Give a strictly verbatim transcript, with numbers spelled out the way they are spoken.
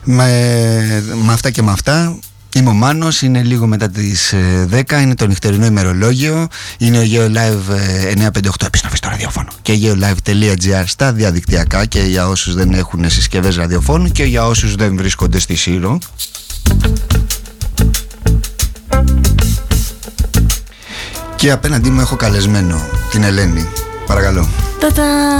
Με, με αυτά και με αυτά, είμαι ο Μάνος, είναι λίγο μετά τις δέκα, είναι το νυχτερινό ημερολόγιο, είναι ο GeoLive εννιακόσια πενήντα οκτώ επιστροφή στο ραδιόφωνο και geolive τελεία gr στα διαδικτυακά και για όσους δεν έχουν συσκευές ραδιοφώνου και για όσους δεν βρίσκονται στη Σύρο. Και απέναντί μου έχω καλεσμένο την Ελένη, παρακαλώ. Τα-τα.